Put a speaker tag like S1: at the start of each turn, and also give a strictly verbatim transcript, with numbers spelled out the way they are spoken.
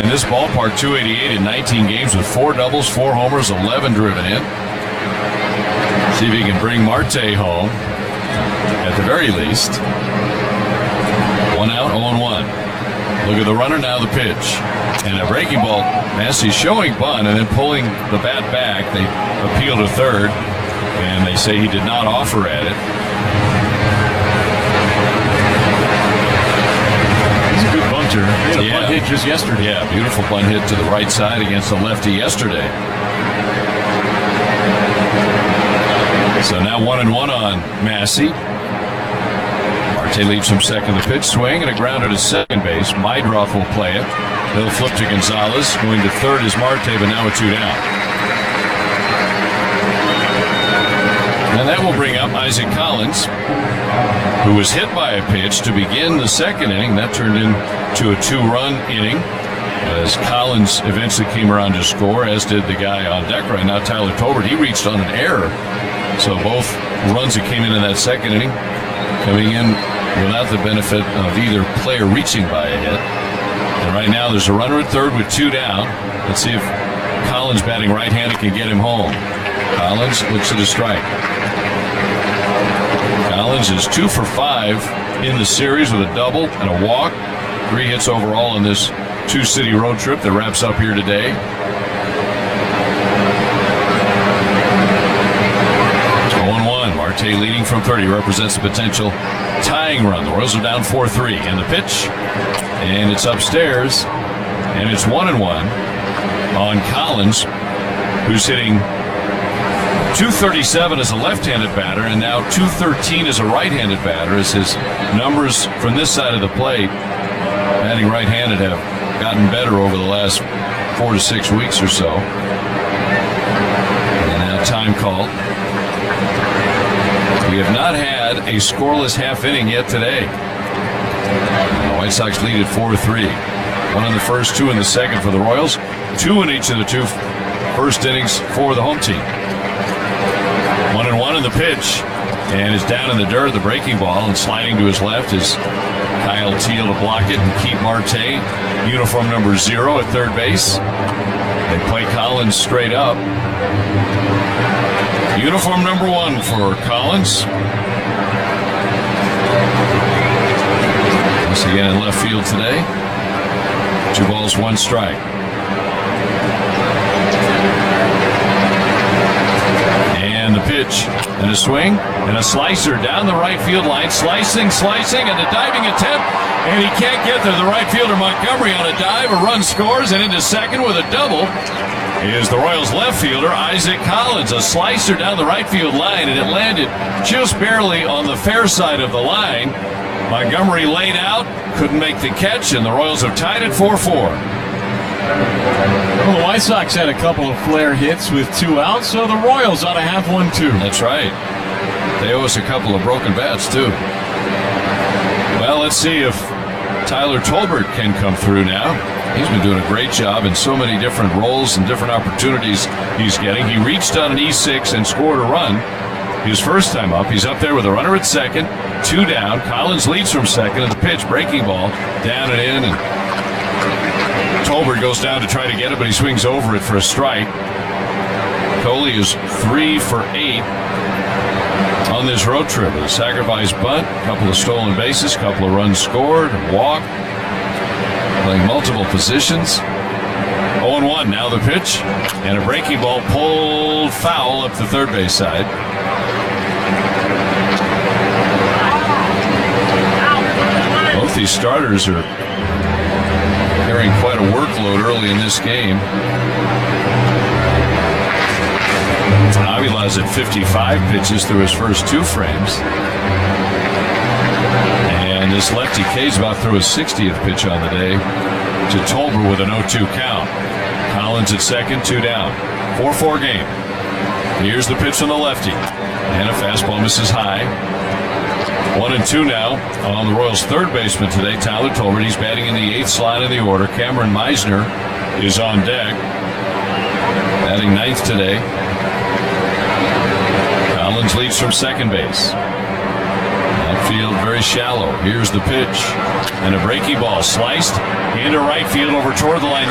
S1: in this ballpark, two eighty-eight in nineteen games with four doubles, four homers, eleven driven in. See if he can bring Marte home at the very least. One out, oh one. Look at the runner, now the pitch. And a breaking ball. Massey showing bunt and then pulling the bat back. They appeal to third, and they say he did not offer at it.
S2: He's a good bunter. He had a
S1: Yeah.
S2: bunt hit just yesterday.
S1: Yeah, beautiful bunt hit to the right side against the lefty yesterday. So now one and one on Massey. Marte leads from second. The pitch swing and a grounder to second base. Meidroth will play it. They'll flip to Gonzalez. Going to third is Marte, but now a two down. And that will bring up Isaac Collins, who was hit by a pitch to begin the second inning. That turned into a two-run inning as Collins eventually came around to score, as did the guy on deck right now, Tyler Tolbert. He reached on an error. So both runs that came in in that second inning coming in without the benefit of either player reaching by a hit. And right now there's a runner at third with two down. Let's see if Collins, batting right-handed, can get him home. Collins looks at a strike. Collins is two for five in the series with a double and a walk. Three hits overall on this two-city road trip that wraps up here today. Marte leading from thirty represents the potential tying run. The Royals are down four three. And the pitch, and it's upstairs, and it's one and one on Collins, who's hitting two thirty-seven as a left-handed batter and now two thirteen as a right-handed batter, as his numbers from this side of the plate, batting right-handed, have gotten better over the last four to six weeks or so. And now time called. We have not had a scoreless half inning yet today. The White Sox lead at four three. One in the first, two in the second for the Royals. Two in each of the two first innings for the home team. One and one in the pitch. And is down in the dirt, the breaking ball, and sliding to his left is Kyle Teel to block it and keep Marte, uniform number zero, at third base. They play Collins straight up. Uniform number one for Collins. Once again in left field today. Two balls, one strike. And the pitch, and a swing, and a slicer down the right field line. Slicing, slicing, and a diving attempt. And he can't get there. The right fielder Montgomery on a dive. A run scores, and into second with a double is the Royals left fielder Isaac Collins. A slicer down the right field line, and it landed just barely on the fair side of the line. Montgomery laid out, couldn't make the catch, and the Royals have tied at four four.
S2: Well, the White Sox had a couple of flare hits with two outs, so the Royals ought to have one too.
S1: That's right. They owe us a couple of broken bats too. Well, let's see if Tyler Tolbert can come through now. He's been doing a great job in so many different roles and different opportunities he's getting. He reached on an E six and scored a run his first time up. He's up there with a runner at second, two down. Collins leads from second, and the pitch, breaking ball, down and in. And Tolbert goes down to try to get it, but he swings over it for a strike. Coley is three for eight on this road trip. A sacrifice bunt, a couple of stolen bases, a couple of runs scored, a walk. Playing multiple positions. oh and one, now the pitch. And a breaking ball pulled foul up the third base side. Both these starters are carrying quite a workload early in this game. Avila's at fifty-five pitches through his first two frames. And this lefty K's about through his sixtieth pitch on the day to Tolbert with an oh two count. Collins at second, two down. four four game. Here's the pitch on the lefty. And a fastball misses high. One and two now on the Royals' third baseman today, Tyler Tolbert. He's batting in the eighth slot in the order. Cameron Meisner is on deck, batting ninth today. Collins leads from second base. Outfield very shallow. Here's the pitch. And a breaking ball sliced into right field over toward the line.